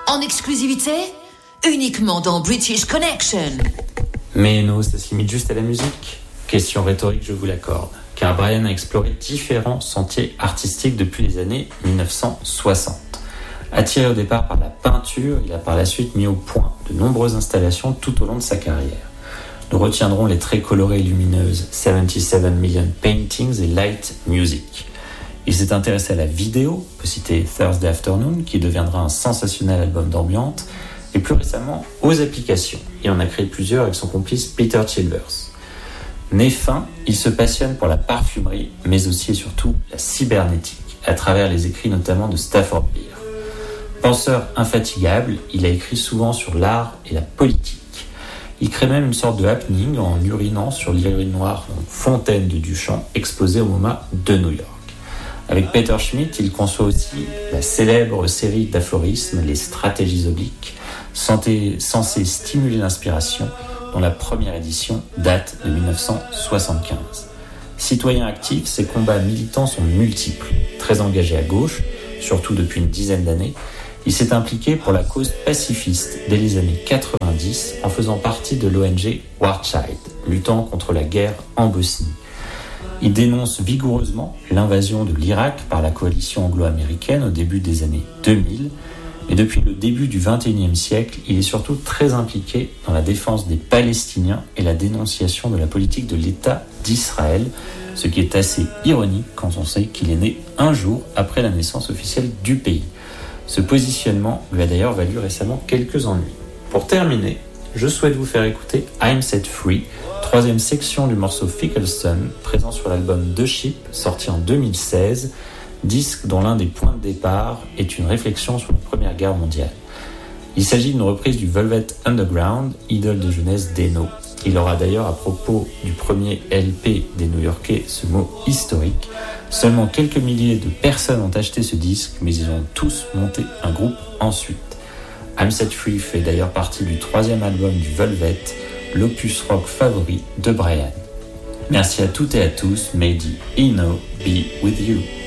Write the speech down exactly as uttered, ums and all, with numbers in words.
En exclusivité, uniquement dans British Connection. Mais non, ça se limite juste à la musique. Question rhétorique, je vous l'accorde. Car Brian a exploré différents sentiers artistiques depuis les années dix-neuf cent soixante. Attiré au départ par la peinture, il a par la suite mis au point de nombreuses installations tout au long de sa carrière. Nous retiendrons les très colorées et lumineuses soixante-dix-sept million Paintings et Light Music. Il s'est intéressé à la vidéo, on peut citer Thursday Afternoon, qui deviendra un sensationnel album d'ambiance, et plus récemment aux applications. Il en a créé plusieurs avec son complice Peter Chilvers. Né fin, il se passionne pour la parfumerie, mais aussi et surtout la cybernétique, à travers les écrits notamment de Stafford Beer. Penseur infatigable, il a écrit souvent sur l'art et la politique. Il crée même une sorte de happening en urinant sur l'urinoir fontaine de Duchamp, exposée au MoMA de New York. Avec Peter Schmidt, il conçoit aussi la célèbre série d'aphorismes, les stratégies obliques, censées stimuler l'inspiration, dont la première édition date de dix-neuf cent soixante-quinze. Citoyen actif, ses combats militants sont multiples. Très engagé à gauche, surtout depuis une dizaine d'années, il s'est impliqué pour la cause pacifiste dès les années quatre-vingt-dix en faisant partie de l'O N G War Child, luttant contre la guerre en Bosnie. Il dénonce vigoureusement l'invasion de l'Irak par la coalition anglo-américaine au début des années deux mille, mais depuis le début du vingt et unième siècle, il est surtout très impliqué dans la défense des Palestiniens et la dénonciation de la politique de l'État d'Israël, ce qui est assez ironique quand on sait qu'il est né un jour après la naissance officielle du pays. Ce positionnement lui a d'ailleurs valu récemment quelques ennuis. Pour terminer, je souhaite vous faire écouter I'm Set Free, troisième section du morceau Ficklestone, présent sur l'album The Ship, sorti en deux mille seize, disque dont l'un des points de départ est une réflexion sur la Première Guerre mondiale. Il s'agit d'une reprise du Velvet Underground, idole de jeunesse d'Eno. Il aura d'ailleurs à propos du premier L P des New-Yorkais ce mot historique. Seulement quelques milliers de personnes ont acheté ce disque, mais ils ont tous monté un groupe ensuite. I'm Set Free fait d'ailleurs partie du troisième album du Velvet, l'opus rock favori de Brian. Merci à toutes et à tous, may the Eno be with you.